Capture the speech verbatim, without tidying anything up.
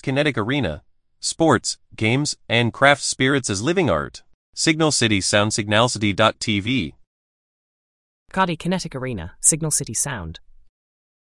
Kinetic Arena, sports, games, and craft spirits as living art. Signal City Sound, signal city dot t v. Cardi Kinetic Arena, Signal City Sound.